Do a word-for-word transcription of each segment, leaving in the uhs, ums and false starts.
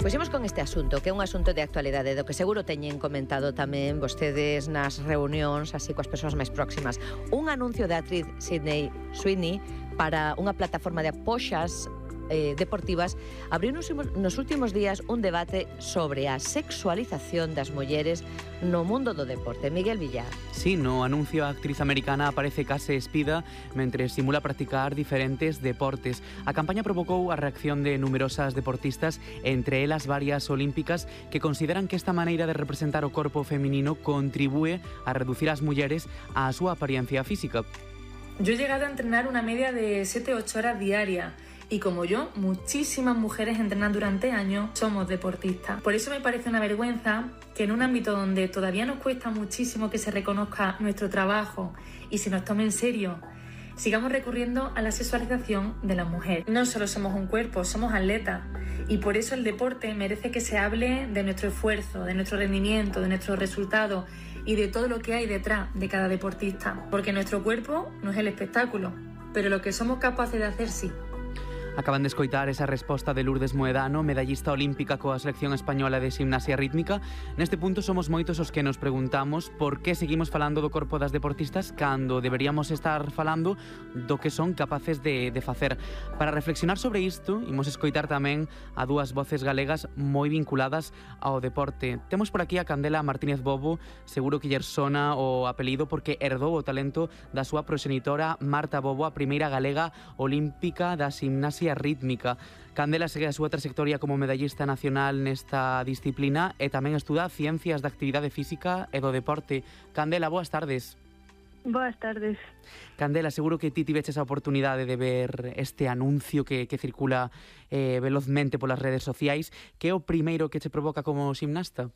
Pois imos con este asunto, que é un asunto de actualidade, do que seguro teñen comentado tamén vostedes nas reunións, así coas persoas máis próximas. Un anuncio da actriz Sydney Sweeney para unha plataforma de apoxas eh, deportivas abriu nos, nos últimos días un debate sobre a sexualización das mulleres no mundo do deporte. Miguel Villar. Sí, no anuncio a actriz americana aparece case espida mentre simula practicar diferentes deportes. A campaña provocou a reacción de numerosas deportistas, entre elas varias olímpicas, que consideran que esta maneira de representar o corpo feminino contribúe a reducir as mulleres á súa apariencia física. Yo he llegado a entrenar una media de siete a ocho horas diarias. Y como yo, muchísimas mujeres entrenan durante años, somos deportistas. Por eso me parece una vergüenza que en un ámbito donde todavía nos cuesta muchísimo que se reconozca nuestro trabajo y se nos tome en serio, sigamos recurriendo a la sexualización de la mujer. No solo somos un cuerpo, somos atletas. Y por eso el deporte merece que se hable de nuestro esfuerzo, de nuestro rendimiento, de nuestros resultados y de todo lo que hay detrás de cada deportista. Porque nuestro cuerpo no es el espectáculo, pero lo que somos capaces de hacer sí. Acaban de escoitar esa resposta de Lourdes Moedano, medallista olímpica coa selección española de gimnasia rítmica. Neste punto somos moitos os que nos preguntamos por que seguimos falando do corpo das deportistas cando deberíamos estar falando do que son capaces de, de facer. Para reflexionar sobre isto, imos escoitar tamén a dúas voces galegas moi vinculadas ao deporte. Temos por aquí a Candela Martínez Bobo, seguro que ller sona o apelido porque herdou o talento da súa proxenitora Marta Bobo, a primeira galega olímpica da gimnasia rítmica. Candela segue a súa trayectoria como medallista nacional nesta disciplina e tamén estuda ciencias da actividade física e do deporte. Candela, boas tardes. Boas tardes. Candela, seguro que ti tiveches a oportunidade de ver este anuncio que, que circula eh, velozmente polas redes sociais. Que é o primeiro que che provoca como gimnasta?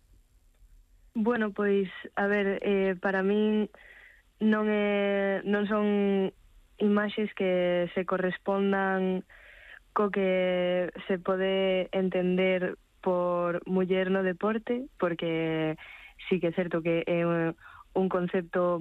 Bueno, pois, a ver, eh, para min non é, non son imaxes que se correspondan co que se pode entender por muller no deporte, porque sí que é certo que é un concepto